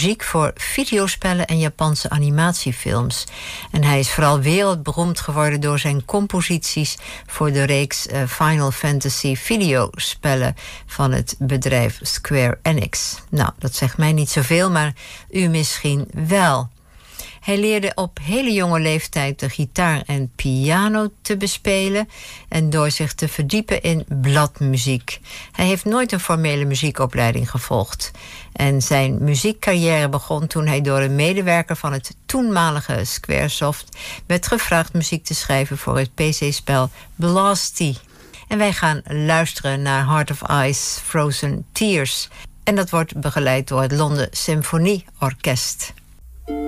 muziek voor videospellen en Japanse animatiefilms. En hij is vooral wereldberoemd geworden door zijn composities voor de reeks Final Fantasy videospellen van het bedrijf Square Enix. Nou, dat zegt mij niet zoveel, maar u misschien wel. Hij leerde op hele jonge leeftijd de gitaar en piano te bespelen en door zich te verdiepen in bladmuziek. Hij heeft nooit een formele muziekopleiding gevolgd. En zijn muziekcarrière begon toen hij door een medewerker van het toenmalige Squaresoft werd gevraagd muziek te schrijven voor het PC-spel Blasty. En wij gaan luisteren naar Heart of Ice, Frozen Tears. En dat wordt begeleid door het London Symfonieorkest.